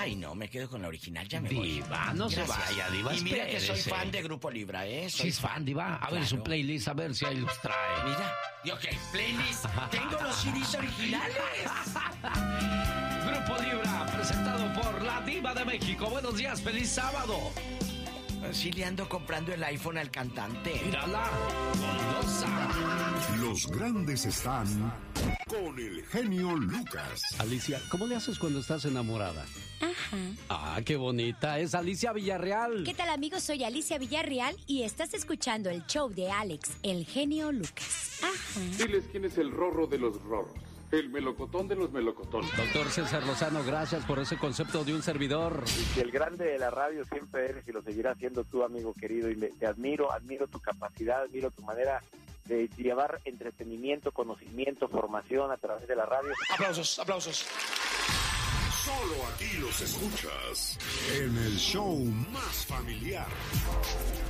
Ay, no, me quedo con la original, ya me voy. Diva, no se vaya, Diva, Y mira que soy espérese. fan de Grupo Libra, ¿eh? Sí, es fan, Diva. A ver Claro. su playlist, a ver si ahí los trae. Mira, yo qué, playlist. Tengo los CDs originales. Grupo Libra, presentado por la Diva de México. Buenos días, feliz sábado. Sí le ando comprando el iPhone al cantante. Mírala, bondosa. Los grandes están con el genio Lucas. Alicia, ¿cómo le haces cuando estás enamorada? Ajá. Ah, qué bonita. Es Alicia Villarreal. ¿Qué tal, amigos? Soy Alicia Villarreal y estás escuchando el show de Alex, el genio Lucas. Ajá. Diles quién es el rorro de los rorros. El melocotón de los melocotones. Doctor César Lozano, gracias por ese concepto de un servidor. Y el grande de la radio siempre eres y lo seguirás siendo tú, amigo querido. Y te admiro tu capacidad, admiro tu manera de llevar entretenimiento, conocimiento, formación a través de la radio. Aplausos, aplausos. Solo aquí los escuchas en el show más familiar.